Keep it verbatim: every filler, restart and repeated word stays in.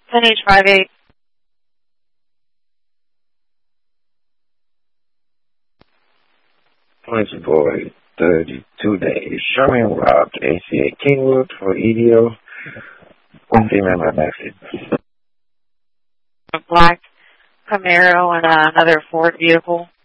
ten H five eight. Police boy, thirty-two days. Sherman robbed A C A Kingwood for E D O. One female message. A black Camaro and uh, another Ford vehicle.